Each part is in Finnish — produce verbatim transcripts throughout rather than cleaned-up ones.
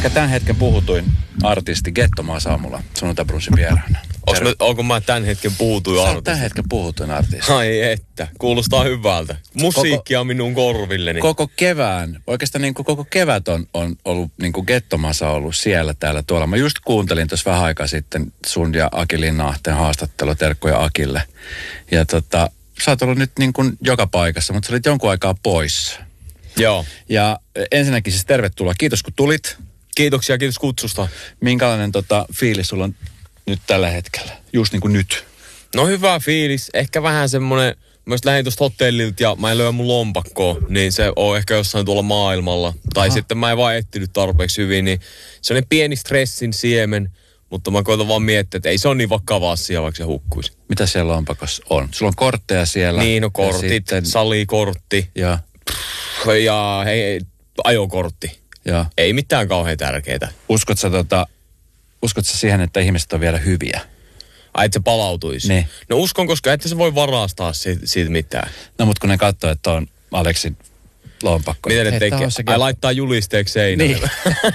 Ehkä tämän hetken puhutuin artisti Gettomaa Samula, sunnuntai-brunssin vieraana. Mä, onko mä tämän hetken puhutuin artisti? Sä oot tämän hetken puhutuin artisti. Ai että, kuulostaa hyvältä. Musiikkia koko, minun korvilleni. Koko kevään, oikeastaan niin kuin koko kevät on, on ollut niin kuin Gettomassa ollut siellä täällä tuolla. Mä just kuuntelin tuossa vähän aikaa sitten sun ja Aki Linnanahteen haastattelua, terkkoja Akille. Ja tota, sä oot ollut nyt niin kuin joka paikassa, mutta sä olit jonkun aikaa poissa. Joo. Ja ensinnäkin siis tervetuloa. Kiitos kun tulit. Kiitoksia, kiitos kutsusta. Minkälainen tota, fiilis sulla on nyt tällä hetkellä? Just niin kuin nyt. No hyvä fiilis. Ehkä vähän semmonen, mä just lähdin tosta hotellilta ja mä en löydä mun lompakkoa, niin se on ehkä jossain tuolla maailmalla. Tai Aha. sitten mä en vaan etsinyt tarpeeksi hyvin, niin se on pieni stressin siemen, mutta mä koitan vaan miettiä, että ei se ole niin vakava asia, vaikka se hukkuisi. Mitä siellä lompakossa on? Sulla on kortteja siellä. Niin, no kortit, sitten salikortti. Ja, ja hei, ajokortti. Ja. Ei mitään kauhean tärkeää. Uskot sä, tota, uskot sä siihen, että ihmiset on vielä hyviä? Ai, että se palautuisi? Niin. No uskon, koska ette se voi varastaa siitä, siitä mitään. No, mutta kun ne katsoo, että on Aleksin lompakko. Mitä ne tekee? Ai, laittaa julisteeksi seinälle. Niin.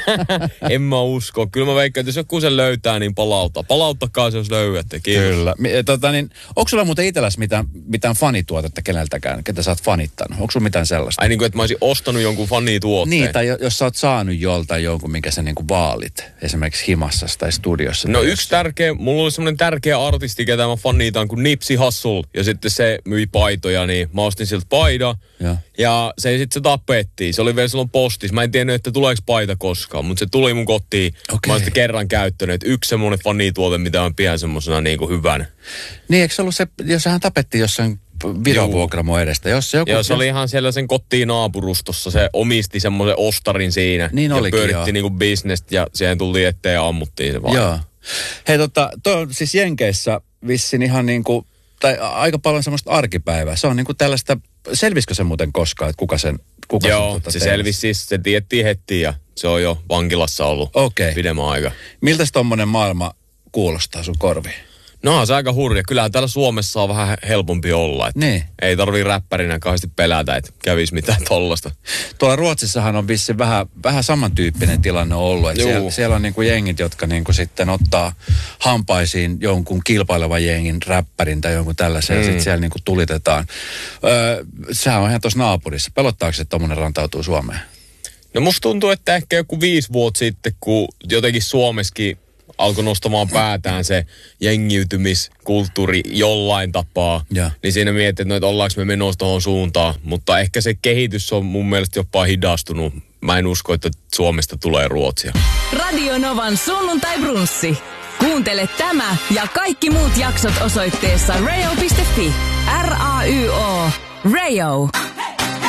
En mä usko. Kyllä mä veikkaan, että jos joku sen löytää, niin palauttaa. Palauttakaa se, jos löydätte. Kiitos. Kyllä. Tota, niin, onko sulla muuten itselläsi mitään, mitään fanituotetta keneltäkään, ketä sä oot fanittanut? Onko sulla mitään sellaista? Ai niin kuin, että mä olisin ostanut jonkun fanituotteen. Niin, tai jos sä oot saanut joltain jonkun, minkä sä niin kuin vaalit. Esimerkiksi himassassa tai studiossa. No tai yksi tärkeä, mulla oli semmoinen tärkeä artisti, ketä mä fanitaan, kuin Nipsey Hussle. Ja sitten se myi paitoja, niin mä ostin siltä paidan. Ja, ja se sitten se tapettiin. Se oli vielä silloin postissa. Mä en tiennyt, että tuleeko paita koskaan, mutta se tuli mun kotiin. Okay. Mä oon sitten kerran käyttänyt, että yksi semmoinen fanituote, mitä on pian semmosena niin kuin hyvän. Niin, eikö se ollut se, jos hän tapettiin jossain Virovuokramo edestä? Jos se joku, joo, se jos... oli ihan siellä sen kotiin naapurustossa. Se omisti semmoisen ostarin siinä. Niin ja olikin, pyöritti niinku bisnestä ja siihen tultiin eteen ja ammuttiin se vaan. Joo. Hei tota, toi on siis Jenkeissä vissiin ihan niinku, tai aika paljon semmoista arkipäivää. Se on niinku tällaista, selvisikö se muuten koskaan, että kuka sen, kuka joo, sen tota se selvisi siis, se tiettiin heti ja se on jo vankilassa ollut okay. pidemmän aika. Miltäs tommonen maailma kuulostaa sun korviin? No, se on aika hurja. Kyllähän täällä Suomessa on vähän helpompi olla. Niin. Ei tarvii räppärinä kauheasti pelätä, että kävisi mitään tollasta. Tuolla Ruotsissahan on vissiin vähän, vähän samantyyppinen tilanne ollut. Että siellä, siellä on niinku jengit, jotka niinku sitten ottaa hampaisiin jonkun kilpailevan jengin räppärin tai jonkun tällaisen. Mm. Ja sitten siellä niinku tulitetaan. Öö, sehän on ihan tuossa naapurissa. Pelottaako se, että tommonen rantautuu Suomeen? No musta tuntuu, että ehkä joku viisi vuotta sitten, kun jotenkin Suomessakin alkoi nostamaan päätään se jengiytymiskulttuuri jollain tapaa. Ja. Niin siinä mietin, että, no, että ollaanko me menossa tuohon suuntaan. Mutta ehkä se kehitys on mun mielestä jopa hidastunut. Mä en usko, että Suomesta tulee Ruotsia. Radio Novan sunnuntai-brunssi. Kuuntele tämä ja kaikki muut jaksot osoitteessa rayo piste fi. R A Y O. Rayo.